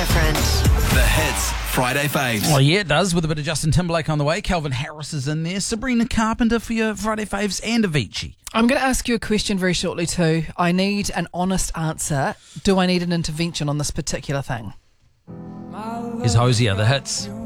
different. The Hits Friday Faves. Well, yeah, it does, with a bit of Justin Timberlake on the way. Calvin Harris is in there. Sabrina Carpenter for your Friday Faves, and Avicii. I'm going to ask you a question very shortly too. I need an honest answer. Do I need an intervention on this particular thing? Is Hosier, the Hits.